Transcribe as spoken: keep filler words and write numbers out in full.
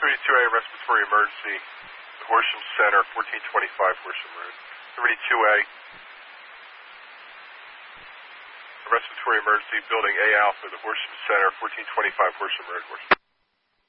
thirty-two A, respiratory emergency, Horsham Center, fourteen twenty-five Horsham Road. thirty-two A, respiratory emergency, building A Alpha, the Horsham Center, fourteen twenty-five Horsham Road, Horsham.